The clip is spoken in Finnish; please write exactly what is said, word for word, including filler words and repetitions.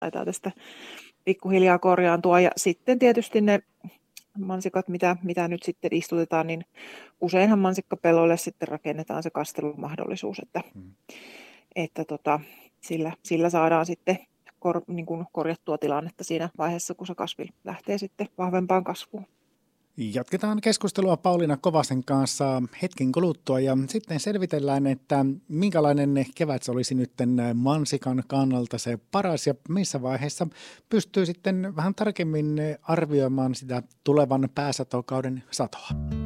taitaa tästä pikkuhiljaa korjaantua. Ja sitten tietysti ne mansikat, mitä, mitä nyt sitten istutetaan, niin useinhan mansikkapelloille sitten rakennetaan se kastelumahdollisuus, että, hmm. että tota, sillä, sillä saadaan sitten kor, niin kuin korjattua tilannetta siinä vaiheessa, kun se kasvi lähtee sitten vahvempaan kasvuun. Jatketaan keskustelua Pauliina Kovasen kanssa hetken kuluttua ja sitten selvitellään, että minkälainen kevät se olisi nyt mansikan kannalta se paras ja missä vaiheessa pystyy sitten vähän tarkemmin arvioimaan sitä tulevan pääsatokauden satoa.